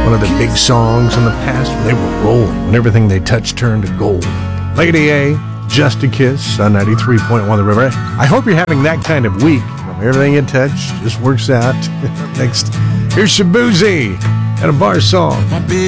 One of the big songs in the past when they were rolling, when everything they touched turned to gold. Lady A, Just a Kiss on 93.1 The River. I hope you're having that kind of week. Everything you touch just works out. Next, here's Shabuzi and a bar song.